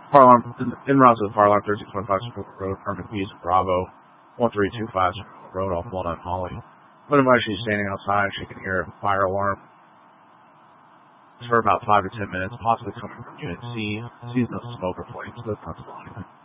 Fire alarm, in route to the fire alarm, 1325 Road, Permit Beast, Bravo, 1325 Road off Walnut Holly. But advise she's standing outside, she can hear a fire alarm for about 5 to 10 minutes, possibly coming from Unit C. Sees no smoke or flames, so that's not the line.